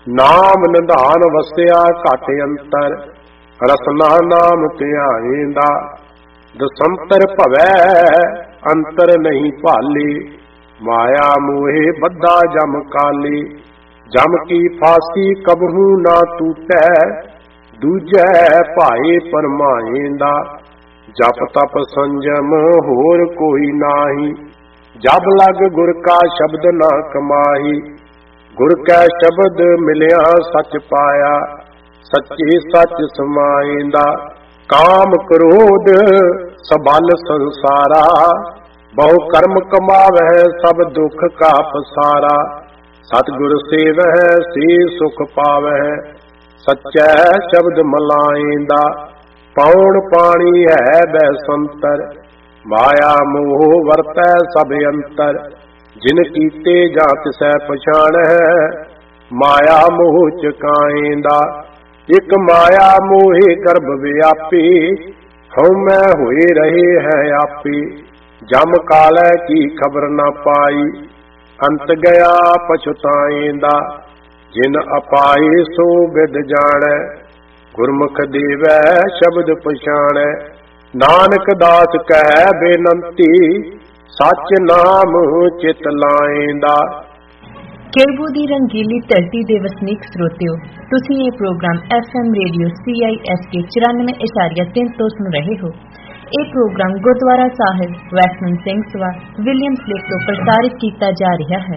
ਨਾਮ ਨਿਧਾਨ ਵਸਿਆ ਘਟ ਅੰਤਰ, ਰਸਨਾ ਨਾਮ ਧਿਆਏਂਦਾ। ਦਸੰਤਰ ਭਵੈ ਅੰਤਰ ਨਹੀਂ ਭਾਲੇ, ਮਾਇਆ ਮੋਹੇ ਬੱਧਾ ਜਮ ਕਾਲੇ। ਜਮ ਕੀ ਫਾਸੀ ਕਬਹੂ ਨਾ ਟੂਟੈ, ਦੂਜੈ ਭਾਏ ਪਰਮਾਏਂਦਾ। ਜਪ ਤਪ ਸੰਜਮ ਹੋਰ ਕੋਈ ਨਾਹੀ, ਜਬ ਲਗ ਗੁਰ ਕਾ ਸ਼ਬਦ ਨਾ ਕਮਾਹੀ। ਗੁਰ ਕੈ ਸ਼ਬਦ ਮਿਲਿਆ ਸੱਚ ਪਾਇਆ, ਸੱਚੇ ਸੱਚ ਸਮਾਏਂਦਾ। ਕਾਮ ਕ੍ਰੋਧ ਸਬਲ ਸੰਸਾਰਾ, ਬਹੁ ਕਰਮ ਕਮਾਵਹਿ ਸਭ ਦੁਖ ਕਾ ਪਸਾਰਾ। ਸਤਿਗੁਰ ਸੇਵਹਿ ਸੇ ਸੁਖ ਪਾਵਹਿ, ਸੱਚੈ ਸ਼ਬਦ ਮਲਾਏਂਦਾ। ਪੌਣ ਪਾਣੀ ਹੈ ਬੈਸੰਤਰ, ਮਾਇਆ ਮੋਹ ਵਰਤੈ ਸਭ ਅੰਤਰ। ਜਿਨ ਕੀਤੇ ਜਾਂ ਤਿਸੈ ਪਛਾਣੈ, ਮਾਇਆ ਮੋਹ ਚਕਾਏਂਦਾ। ਇਕ ਮਾਇਆ ਮੋਹਿ ਗਰਭ ਵਿਆਪੀ, ਹਉਮੈ ਹੋਏ ਰਹੇ ਹੈ ਆਪੀ। ਜਮ ਕਾਲੈ ਕੀ ਖਬਰ ਨਾ ਪਾਈ, ਅੰਤ ਗਿਆ ਪਛਤਾਏਂਦਾ। ਜਿਨ ਅਪਾਏ ਸੋ ਬਿਦ ਜਾਣੈ, ਗੁਰਮੁਖ ਦੇਵੈ ਸ਼ਬਦ ਪਛਾਣੈ। ਨਾਨਕ ਦਾਸ ਕਹਿ ਬੇਨੰਤੀ, ਸੱਚ ਨਾਮ ਚਿਤ ਲਾਏਂਦਾ। ਕੇਬੂ ਦੀ ਰੰਗੀਲੀ ਧਰਤੀ ਦੇ ਵਸਨੀਕ ਸਰੋਤਿਓ, ਤੁਸੀਂ ਇਹ ਪ੍ਰੋਗਰਾਮ FM ਰੇਡੀਓ CISK 94.3 ਤੋਂ ਸੁਣ ਰਹੇ ਹੋ। ਇਹ ਪ੍ਰੋਗਰਾਮ ਗੁਰਦੁਆਰਾ ਸਾਹਿਬ western Singh Sabha Williams lake ਤੋਂ ਪ੍ਰਸਾਰਿਤ ਕੀਤਾ ਜਾ ਰਿਹਾ ਹੈ।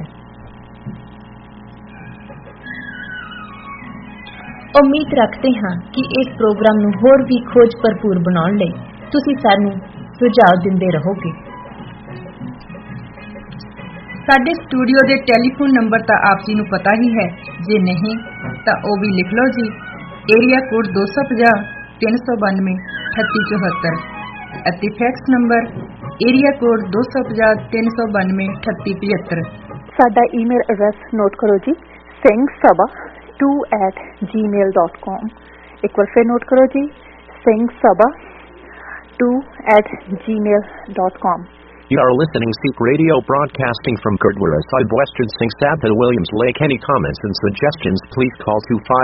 ਉਮੀਦ ਰੱਖਦੇ ਹਾਂ ਕਿ ਇਸ ਪ੍ਰੋਗਰਾਮ ਨੂੰ ਹੋਰ ਵੀ ਖੋਜ ਭਰਪੂਰ ਬਣਾਉਣ ਲਈ ਤੁਸੀਂ ਸਾਨੂੰ ਸੁਝਾਅ ਦਿੰਦੇ ਰਹੋਗੇ। ਸਾਡੇ ਸਟੂਡੀਓ ਦੇ ਟੈਲੀਫੋਨ ਨੰਬਰ ਤਾਂ ਆਪ ਜੀ ਨੂੰ ਪਤਾ ਹੀ ਹੈ, ਜੇ ਨਹੀਂ ਤਾਂ ਉਹ ਵੀ ਲਿਖ ਲਓ ਜੀ। ਏਰੀਆ ਕੋਡ 250 392 3874 ਅਤੇ ਫੈਕਸ ਨੰਬਰ ਏਰੀਆ ਕੋਡ 250 392 3875। ਸਾਡਾ ਈਮੇਲ ਐਡਰੈਸ ਨੋਟ ਕਰੋ ਜੀ, singsabha2@gmail.com। ਇੱਕ ਵਾਰ ਫਿਰ ਨੋਟ ਕਰੋ ਜੀ, singsabha2@gmail.com। You are listening to radio broadcasting from Gurdwara Sahib, Western Singh Sabha, Williams Lake. Any comments and suggestions, please call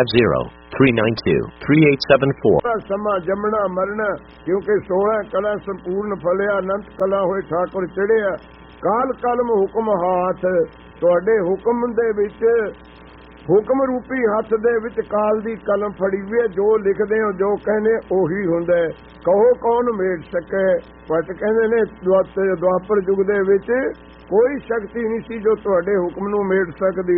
250-392-3874. ਸਮਾਂ ਜੰਮਣਾ ਮਰਨਾ, ਕਿਉਂਕਿ 16 ਕਲਾ ਸੰਪੂਰਨ ਫਲਿਆ, ਅਨੰਤ ਕਲਾ ਹੋਏ ਠਾਕੁਰ ਚੜਿਆ। ਕਾਲ ਕਲਮ ਹੁਕਮ ਹਾਥ, ਤੁਹਾਡੇ ਹੁਕਮ ਦੇ ਵਿੱਚ, ਹੁਕਮ ਰੂਪੀ ਹੱਥ ਦੇ ਵਿੱਚ ਕਾਲ ਦੀ ਕਲਮ ਫੜੀ ਹੋਈ ਹੈ। ਜੋ ਲਿਖਦੇ ਹੋ, ਜੋ ਕਹਿੰਦੇ ਉਹੀ ਹੁੰਦਾ। ਕਹੋ ਕੌਣ ਮੇਟ ਸਕੇ। ਪਟ ਕਹਿੰਦੇ ਨੇ ਦੁਆਪਰ ਯੁੱਗ ਦੇ ਵਿੱਚ ਕੋਈ ਸ਼ਕਤੀ ਨਹੀਂ ਸੀ ਜੋ ਤੁਹਾਡੇ ਹੁਕਮ ਨੂੰ ਮੇਟ ਸਕਦੀ।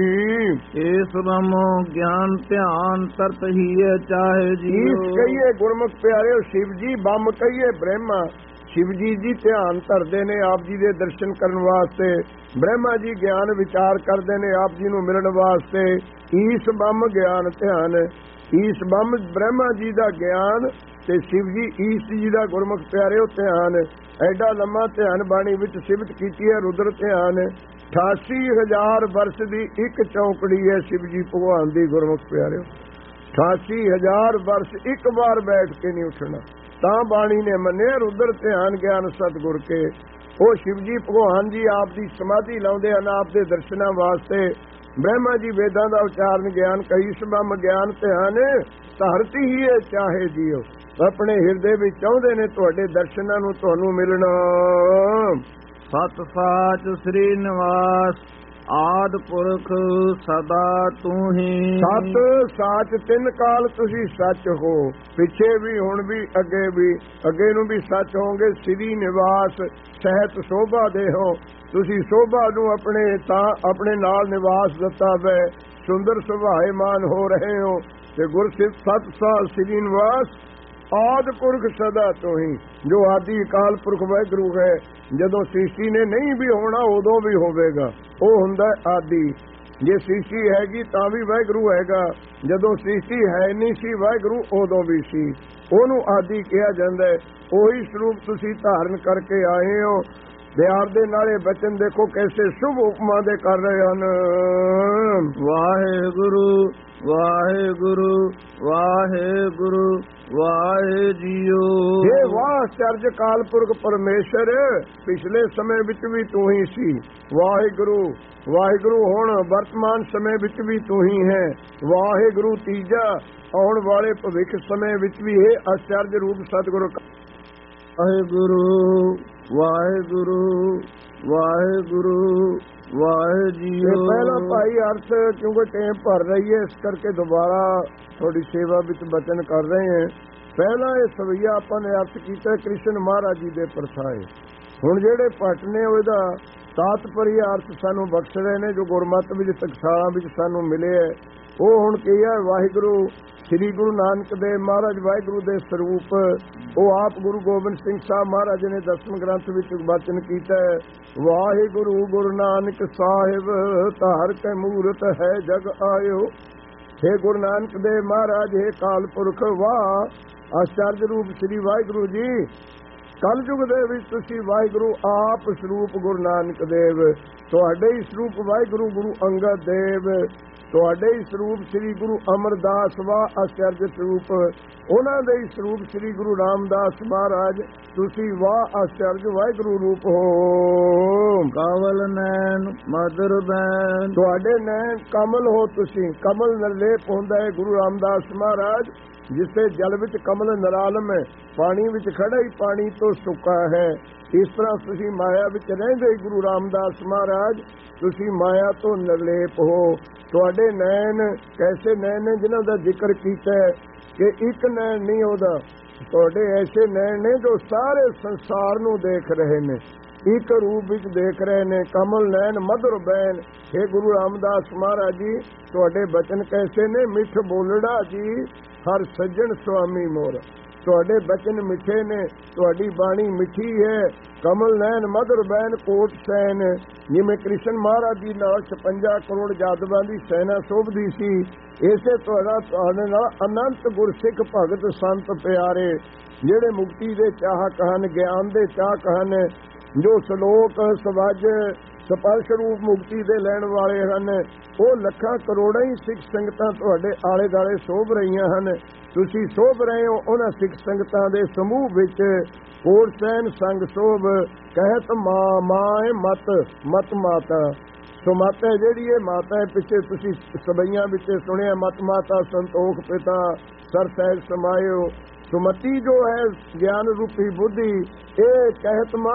ਇਸ ਬ੍ਰਹਮੋ ਗਿਆਨ ਧਿਆਨ ਤਰਤ ਹੀ ਚਾਹੇ ਜੀ। ਕਹੀਏ ਗੁਰਮੁਖ ਪਿਆਰਿਓ, ਸ਼ਿਵ ਜੀ ਬੰਮ ਕਹੀਏ ਬ੍ਰਹਮਾ। ਸ਼ਿਵ ਜੀ ਧਿਆਨ ਧਰਦੇ ਨੇ ਆਪ ਜੀ ਦੇ ਦਰਸ਼ਨ ਕਰਨ ਵਾਸਤੇ। ਬ੍ਰਹਮਾ ਜੀ ਗਿਆਨ ਵਿਚਾਰ ਕਰਦੇ ਨੇ ਆਪ ਜੀ ਨੂੰ ਮਿਲਣ ਵਾਸਤੇ। ਈਸ ਬੰਮ ਗਿਆਨ ਧਿਆਨ। ਈਸ ਬੰਮ ਬ੍ਰਹਮਾ ਜੀ ਦਾ ਗਿਆਨ ਤੇ ਸ਼ਿਵ ਜੀ ਈਸ ਜੀ ਦਾ ਗੁਰਮੁਖ ਪਿਆਰਿਓ ਧਿਆਨ। ਐਡਾ ਲੰਮਾ ਧਿਆਨ ਬਾਣੀ ਵਿੱਚ ਸਿਫਤ ਕੀਤੀ ਹੈ ਰੁਦਰ ਧਿਆਨ। 88,000 ਵਰਸ ਦੀ ਇੱਕ ਚੌਕੜੀ ਹੈ ਸ਼ਿਵ ਜੀ ਭਗਵਾਨ ਦੀ ਗੁਰਮੁਖ ਪਿਆਰਿਓ। 88,000 ਵਰਸ ਇੱਕ ਵਾਰ ਬੈਠ ਕੇ ਨਹੀਂ ਉੱਠਣਾ, ਤਾਂ ਬਾਣੀ ਨੇ ਮੰਨਿਆ ਰੁਦਰ ਧਿਆਨ ਗਿਆਨ ਸਤਿਗੁਰ ਕੇ। ਉਹ ਸ਼ਿਵ ਜੀ ਭਗਵਾਨ ਜੀ ਆਪ ਦੀ ਸਮਾਧੀ ਲਾਉਂਦੇ ਹਨ ਆਪ ਦੇ ਦਰਸ਼ਨਾਂ ਵਾਸਤੇ। ਬ੍ਰਹਮਾ ਜੀ ਵੇਦਾਂ ਦਾ ਉਚਾਰਨ ਗਿਆਨ ਕਹੀ ਸਬਮ ਗਿਆਨ ਧਿਆਨ ਧਰਤੀ ਹੀ ਹੈ ਚਾਹੇ ਜੀਓ। ਆਪਣੇ ਹਿਰਦੇ ਵਿੱਚ ਚਾਹੁੰਦੇ ਨੇ ਤੁਹਾਡੇ ਦਰਸ਼ਨਾਂ ਨੂੰ ਤੁਹਾਨੂੰ ਮਿਲਣਾ। ਸਤ ਸਾਚ ਸ੍ਰੀ ਨਿਵਾਸ ਆਦ ਪੁਰਖ ਸਦਾ ਤੂੰ ਹੀ। ਸਤ ਸਾਚ ਤਿੰਨ ਕਾਲ ਤੁਸੀਂ ਸੱਚ ਹੋ, ਪਿੱਛੇ ਵੀ ਹੁਣ ਵੀ ਅੱਗੇ ਨੂੰ ਵੀ ਸੱਚ ਹੋਗੇ। ਸ੍ਰੀ ਨਿਵਾਸ ਸਹਿਤ ਸੋਭਾ ਦੇ ਹੋ, ਤੁਸੀਂ ਸੋਭਾ ਨੂੰ ਆਪਣੇ ਨਾਲ ਨਿਵਾਸ ਦਿੱਤਾ ਵੈ। ਸੁੰਦਰ ਸੁਭਾਏਮਾਨ ਹੋ ਰਹੇ ਹੋ ਤੇ ਗੁਰਸਿੱਧ ਸਤ ਸਾਚ ਸ੍ਰੀ ਨਿਵਾਸ ਆਦ ਪੁਰਖ ਸਦਾ ਤੋਂ ਹੀ, ਜੋ ਆਦਿ ਅਕਾਲ ਪੁਰਖ ਵਾਹਿਗੁਰੂ ਹੈ। ਜਦੋਂ ਸ੍ਰਿਸ਼ਟੀ ਨੇ ਨਹੀਂ ਵੀ ਹੋਣਾ ਉਦੋਂ ਵੀ ਹੋਵੇਗਾ, ਉਹ ਹੁੰਦਾ ਆਦਿ। ਜੇ ਸ੍ਰਿਸ਼ਟੀ ਹੈਗੀ ਤਾਂ ਵੀ ਵਾਹਿਗੁਰੂ ਹੈਗਾ, ਜਦੋਂ ਸ੍ਰਿਸ਼ਟੀ ਹੈ ਨਹੀਂ ਸੀ ਵਾਹਿਗੁਰੂ ਉਦੋਂ ਵੀ ਸੀ, ਉਹਨੂੰ ਆਦਿ ਕਿਹਾ ਜਾਂਦਾ ਹੈ। ਉਹੀ ਸਰੂਪ ਤੁਸੀਂ ਧਾਰਨ ਕਰਕੇ ਆਏ ਹੋ ਪਿਆਰ ਦੇ ਨਾਲੇ ਬਚਨ ਦੇਖੋ ਕੈਸੇ ਸ਼ੁਭ ਉਪਮਾ ਦੇ ਕਰ ਰਹੇ ਹਨ। ਵਾਹਿਗੁਰੂ ਵਾਹਿਗੁਰੂ ਵਾਹਿਗੁਰੂ ਵਾਹਿ ਜੀਓ। ਇਹ ਵਾਹ ਚਰਜ ਕਾਲਪੁਰਖ ਪਰਮੇਸ਼ਰ, ਪਿਛਲੇ ਸਮੇਂ ਵਿੱਚ ਵੀ ਤੂੰ ਹੀ ਸੀ। ਵਾਹਿਗੁਰੂ ਵਾਹਿਗੁਰੂ ਹੁਣ ਵਰਤਮਾਨ ਸਮੇਂ ਵਿੱਚ ਵੀ ਤੂੰ ਹੀ ਹੈ। ਵਾਹਿਗੁਰੂ ਤੀਜਾ ਆਉਣ ਵਾਲੇ ਭਵਿੱਖ ਸਮੇਂ ਵਿੱਚ ਵੀ ਇਹ ਅਚਰਜ ਰੂਪ ਸਤਿਗੁਰੂ। ਵਾਹਿਗੁਰੂ ਵਾਹਿਗੁਰੂ ਵਾਹਿਗੁਰੂ ਵਾਹਿ ਜੀਓ। ਪਹਿਲਾ ਭਾਈ ਅਰਥ ਕਿਉਂਕਿ ਟਾਈਮ ਭਰ ਰਹੀ ਹੈ, ਇਸ ਕਰਕੇ ਦੁਬਾਰਾ ਥੋੜੀ ਸੇਵਾ ਵਿੱਚ ਬਚਨ ਕਰ ਰਹੇ ਹਾਂ। ਪਹਿਲਾ ਇਹ ਸਵਈਆ ਆਪਾਂ ਨੇ ਅਰਥ ਕੀਤਾ ਕ੍ਰਿਸ਼ਨ ਮਹਾਰਾਜ ਜੀ ਦੇ ਪਰਛਾਏ। ਹੁਣ ਜਿਹੜੇ ਭੱਟ ਨੇ ਉਹਦਾ ਤਾਤਪਰੀ ਅਰਥ ਸਾਨੂੰ ਬਖਸ਼ ਰਹੇ ਨੇ, ਜੋ ਗੁਰਮਤਿ ਵਿੱਚ ਟਕਸਾਲਾਂ ਵਿੱਚ ਸਾਨੂੰ ਮਿਲੇ ਹੈ। ਉਹ ਹੁਣ ਕੀ ਹੈ? ਵਾਹਿਗੁਰੂ ਸ੍ਰੀ ਗੁਰੂ ਨਾਨਕ ਦੇਵ ਮਹਾਰਾਜ ਵਾਹਿਗੁਰੂ ਦੇ ਸਰੂਪ, ਉਹ ਆਪ ਗੁਰੂ ਗੋਬਿੰਦ ਸਿੰਘ ਸਾਹਿਬ ਮਹਾਰਾਜ ਨੇ ਦਸਮ ਗ੍ਰੰਥ ਵਿੱਚ ਬਚਨ ਕੀਤਾ ਹੈ, ਵਾਹਿਗੁਰੂ ਗੁਰੂ ਨਾਨਕ ਸਾਹਿਬ ਧਾਰ ਕੇ ਮੂਰਤ ਹੈ ਜਗ ਆਇਓ। हे ਗੁਰੂ ਨਾਨਕ ਦੇਵ ਮਹਾਰਾਜ, हे ਕਾਲ ਪੁਰਖ, ਵਾਹ ਆਚਰਜ ਰੂਪ ਸ੍ਰੀ ਵਾਹਿਗੁਰੂ ਜੀ, ਕਲਯੁਗ ਦੇ ਵਿੱਚ ਤੁਸੀਂ ਵਾਹਿਗੁਰੂ ਆਪ ਸਰੂਪ ਗੁਰੂ ਨਾਨਕ ਦੇਵ, ਤੁਹਾਡੇ ਹੀ ਸਰੂਪ ਵਾਹਿਗੁਰੂ ਗੁਰੂ ਅੰਗਦ ਦੇਵ, ਤੁਹਾਡੇ ਹੀ ਸਰੂਪ ਸ੍ਰੀ ਗੁਰੂ ਅਮਰਦਾਸ ਵਾਹ ਆਚਰਜ ਸਰੂਪ, ਉਹਨਾਂ ਦੇ ਹੀ ਸਰੂਪ ਸ੍ਰੀ ਗੁਰੂ ਰਾਮਦਾਸ ਮਹਾਰਾਜ, ਤੁਸੀਂ ਵਾਹ ਆਚਰਜ ਵਾਹਿਗੁਰੂ ਰੂਪ ਹੋ। ਕਮਲ ਨੈਣ ਮਦਰ ਬੈਨ, ਤੁਹਾਡੇ ਨੈਣ ਕਮਲ ਹੋ ਤੁਸੀਂ, ਕਮਲ ਨਿਰਲੇਪ ਹੁੰਦਾ ਹੈ ਗੁਰੂ ਰਾਮਦਾਸ ਮਹਾਰਾਜ, ਜਿਸੇ ਜਲ ਵਿੱਚ ਕਮਲ ਨਿਰਾਲਮ ਹੈ, ਪਾਣੀ ਵਿੱਚ ਖੜਾ ਹੀ ਪਾਣੀ ਤੋਂ ਸੁੱਕਾ ਹੈ। ਇਸ ਤਰ੍ਹਾਂ ਤੁਸੀਂ ਮਾਇਆ ਵਿੱਚ ਰਹਿੰਦੇ ਗੁਰੂ ਰਾਮਦਾਸ ਮਹਾਰਾਜ, ਤੁਸੀਂ ਮਾਇਆ ਤੋਂ ਨਿਰਲੇਪ ਹੋ। ਤੁਹਾਡੇ ਨੈਣ ਕੈਸੇ ਨੈਣ ਨੇ ਜਿਨ੍ਹਾਂ ਦਾ ਜ਼ਿਕਰ ਕੀਤਾ ਹੈ ਕਿ ਇੱਕ ਨੈਣ ਨਹੀਂ ਉਹਦਾ, ਤੁਹਾਡੇ ਐਸੇ ਨੈਣ ਨੇ ਜੋ ਸਾਰੇ ਸੰਸਾਰ ਨੂੰ ਦੇਖ ਰਹੇ ਨੇ, ਇੱਕ ਰੂਪ ਵਿੱਚ ਦੇਖ ਰਹੇ ਨੇ। ਕਮਲ ਨੈਣ ਮਧੁਰ ਬੈਨ, हे ਗੁਰੂ ਰਾਮਦਾਸ ਮਹਾਰਾਜ ਜੀ, ਤੁਹਾਡੇ ਬਚਨ ਕੈਸੇ ਨੇ? ਮਿੱਠ ਬੋਲੜਾ ਜੀ ਹਰ ਸੱਜਣ ਸੁਆਮੀ ਮੋਰ, ਤੁਹਾਡੇ ਬਚਨ ਮਿੱਠੇ ਨੇ, ਤੁਹਾਡੀ ਬਾਣੀ ਮਿੱਠੀ ਹੈ। ਕਮਲ ਨੈਣ ਮਧੁਰ ਬੈਨ ਕੋਟ ਸੈਨ, ਜਿਵੇਂ ਕ੍ਰਿਸ਼ਨ ਮਹਾਰਾਜ ਜੀ ਨਾਲ 56 ਕਰੋੜ ਜਾਦਵਾਂ ਦੀ ਸੈਨਾ ਸੋਭਦੀ ਸੀ, ਇਸੇ ਤੁਹਾਡੇ ਨਾਲ ਅਨੰਤ ਗੁਰਸਿੱਖ ਭਗਤ ਸੰਤ ਪਿਆਰੇ, ਜਿਹੜੇ ਮੁਕਤੀ ਦੇ ਚਾਹਕ ਹਨ, ਗਿਆਨ ਦੇ ਚਾਹਕ ਹਨ, ਜੋ ਸ਼ਲੋਕ ਸਵਜ ਸਪਰਸ਼ ਰੂਪ ਮੁਕਤੀ ਦੇ ਲੈਣ ਵਾਲੇ ਹਨ, ਉਹ ਲੱਖਾਂ ਕਰੋੜਾਂ ਹੀ ਸਿੱਖ ਸੰਗਤਾਂ ਤੁਹਾਡੇ ਆਲੇ ਦੁਆਲੇ ਸੋਭ ਰਹੀਆਂ ਹਨ। ਤੁਸੀਂ ਸੋਭ ਰਹੇ ਹੋ ਉਹਨਾਂ ਸਿੱਖ ਸੰਗਤਾਂ ਦੇ ਸਮੂਹ ਵਿੱਚ। ਕੋਟ ਸੈਨ ਸੰਗ ਸੋਭ ਕਹਿਤ ਮਾਏ ਮਤ ਮਾਤਾ, ਸੋ ਮਾਤਾ ਜਿਹੜੀ ਹੈ ਮਾਤਾ ਹੈ, ਪਿੱਛੇ ਤੁਸੀਂ ਸਬਈਆਂ ਵਿੱਚ ਸੁਣਿਆ, ਮਤ ਮਾਤਾ ਸੰਤੋਖ ਪਿਤਾ ਸਰ ਸਹਿਜ ਸਮਾਇਓ। ਸੁਮਤੀ ਜੋ ਹੈ ਗਿਆਨ ਰੂਪੀ ਬੁੱਧੀ, ਇਹ ਕਹਿਤ